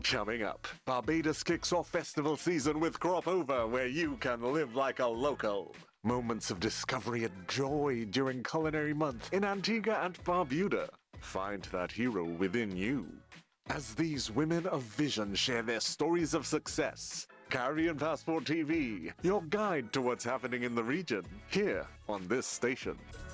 Coming up, Barbados kicks off festival season with Crop Over, where you can live like a local. Moments of discovery and joy during Culinary Month in Antigua and Barbuda. Find that hero within you. As these women of vision share their stories of success, Caribbean Passport TV, your guide to what's happening in the region, here on this station.